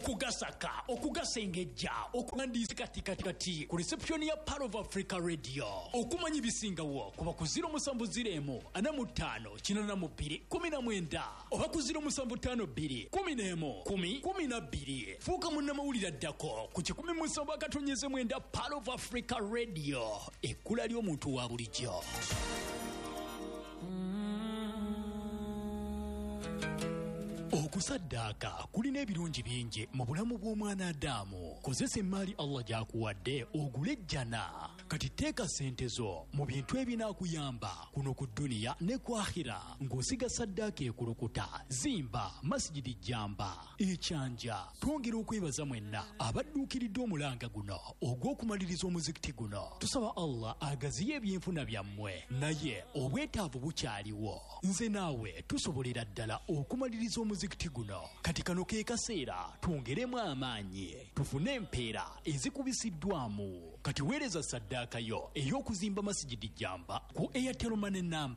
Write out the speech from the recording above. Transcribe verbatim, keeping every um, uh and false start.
kugasaka okugasengejja okulandisa kati kati kati ku reception ya Part of Africa Radio okumanyi bisingawo kuba ku zero musanvu ziremu ana mu ttaano kinana mu bbiri kumi na mwenda oba ku zero musanvu ttaano bbiri kumi n'emu kumi kumi na bbiri fuuka munnamawulire addako ku kikumi musanvu akatonyeze mwenda Part of Africa Radio ekkula ly'omuntu wa bulijjo. Okusaddaaka kulina ebirungi bingi mu bulamu bw'omwana Adamu. Kozesa emmaali Allah gy'akuwadde ogule ejjana. Kati teeka ssente zo mu bintu ebinaakuyamba kuno ku dduniya ne ku akhira ng'osiga saddaaka ekulukuta. Zimba masjidi jjamba ekyanja. Twongera okwebaza mwenna abadduukiridde omulanga guno ogw'okumaliriza omuzikiti guno. Tusaba Allah agaziye ebyenfuna byammwe naye obwetaavu bukyaliwo. Nze naawe tusobolera ddala okumaliriza omuzikiti guno. Kati kano ke kaseera twongeremu amaanyi tufune empeera ezikubisiddwamu. Kati weereza saddaaka yo ey'okuzimba masjidi jjamba ku Airtel Money number